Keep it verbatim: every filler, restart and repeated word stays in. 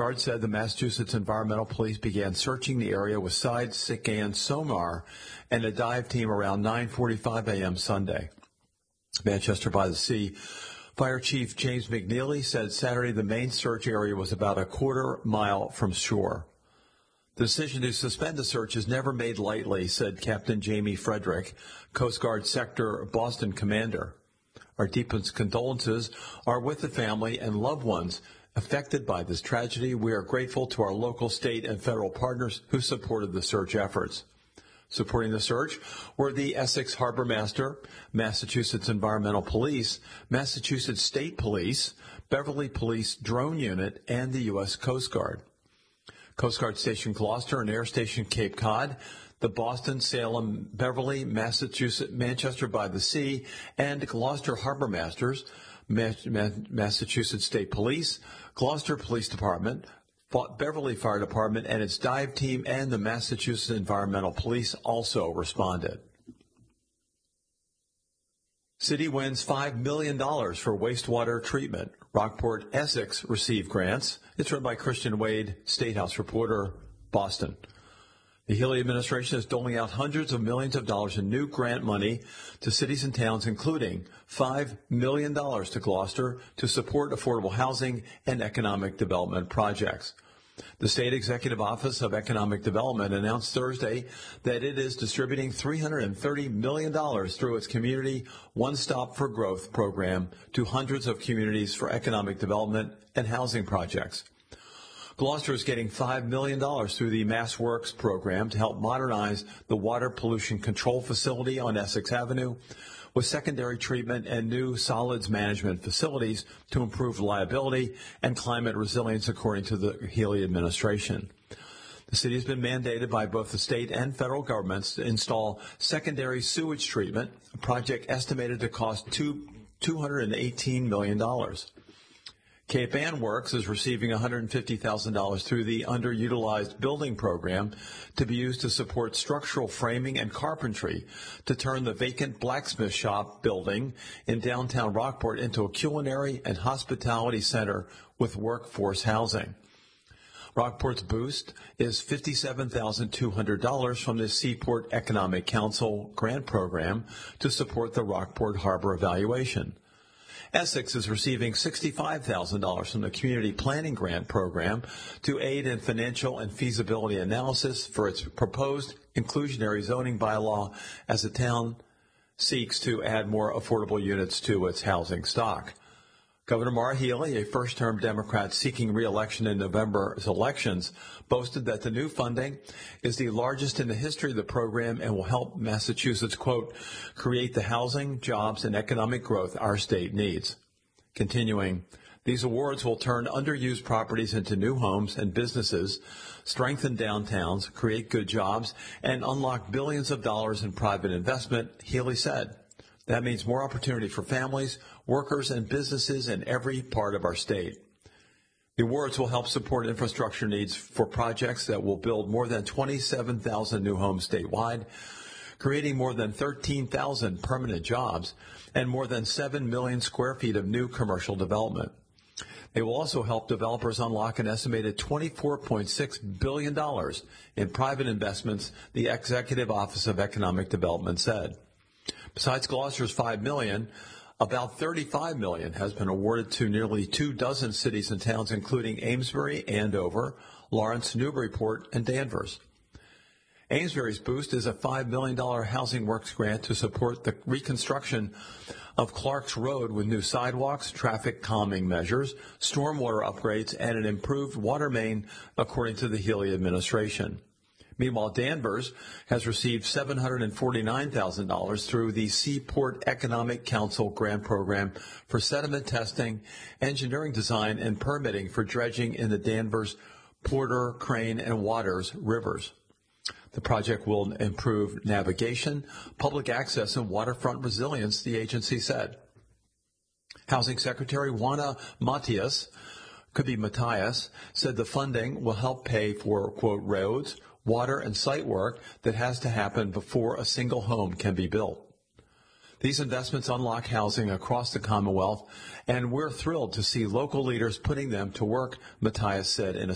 Guard said the Massachusetts Environmental Police began searching the area with side-scan sonar and a dive team around nine forty-five a.m. Sunday. Manchester by the Sea Fire Chief James McNeely said Saturday the main search area was about a quarter mile from shore. The decision to suspend the search is never made lightly, said Captain Jamie Frederick, Coast Guard Sector Boston Commander. Our deepest condolences are with the family and loved ones affected by this tragedy. We are grateful to our local, state, and federal partners who supported the search efforts. Supporting the search were the Essex Harbor Master, Massachusetts Environmental Police, Massachusetts State Police, Beverly Police Drone Unit, and the U S Coast Guard. Coast Guard Station Gloucester and Air Station Cape Cod, the Boston, Salem, Beverly, Massachusetts, Manchester by the Sea, and Gloucester Harbor Masters, Massachusetts State Police, Gloucester Police Department, Beverly Fire Department and its dive team, and the Massachusetts Environmental Police also responded. City wins five million dollars for wastewater treatment. Rockport, Essex received grants. It's run by Christian Wade, State House reporter, Boston. The Healy administration is doling out hundreds of millions of dollars in new grant money to cities and towns, including five million dollars to Gloucester to support affordable housing and economic development projects. The State Executive Office of Economic Development announced Thursday that it is distributing three hundred thirty million dollars through its Community One Stop for Growth program to hundreds of communities for economic development and housing projects. Gloucester is getting five million dollars through the Mass Works program to help modernize the water pollution control facility on Essex Avenue with secondary treatment and new solids management facilities to improve reliability and climate resilience, according to the Healy administration. The city has been mandated by both the state and federal governments to install secondary sewage treatment, a project estimated to cost two, $218 million dollars. Cape Ann Works is receiving one hundred fifty thousand dollars through the underutilized building program to be used to support structural framing and carpentry to turn the vacant blacksmith shop building in downtown Rockport into a culinary and hospitality center with workforce housing. Rockport's boost is fifty-seven thousand two hundred dollars from the Seaport Economic Council grant program to support the Rockport Harbor evaluation. Essex is receiving sixty-five thousand dollars from the Community Planning Grant Program to aid in financial and feasibility analysis for its proposed inclusionary zoning bylaw as the town seeks to add more affordable units to its housing stock. Governor Maura Healey, a first-term Democrat seeking re-election in November's elections, boasted that the new funding is the largest in the history of the program and will help Massachusetts, quote, create the housing, jobs, and economic growth our state needs. Continuing, these awards will turn underused properties into new homes and businesses, strengthen downtowns, create good jobs, and unlock billions of dollars in private investment, Healey said. That means more opportunity for families, workers, and businesses in every part of our state. The awards will help support infrastructure needs for projects that will build more than twenty-seven thousand new homes statewide, creating more than thirteen thousand permanent jobs, and more than seven million square feet of new commercial development. They will also help developers unlock an estimated twenty-four point six billion dollars in private investments, the Executive Office of Economic Development said. Besides Gloucester's five million dollars, about thirty-five million dollars has been awarded to nearly two dozen cities and towns, including Amesbury, Andover, Lawrence, Newburyport, and Danvers. Amesbury's boost is a five million dollars Housing Works grant to support the reconstruction of Clark's Road with new sidewalks, traffic calming measures, stormwater upgrades, and an improved water main, according to the Healey administration. Meanwhile, Danvers has received seven hundred forty-nine thousand dollars through the Seaport Economic Council grant program for sediment testing, engineering design, and permitting for dredging in the Danvers, Porter, Crane, and Waters rivers. The project will improve navigation, public access, and waterfront resilience, the agency said. Housing Secretary Juana Matias, could be Matthias, said the funding will help pay for, quote, roads, water, and site work that has to happen before a single home can be built. These investments unlock housing across the Commonwealth, and we're thrilled to see local leaders putting them to work, Matthias said in a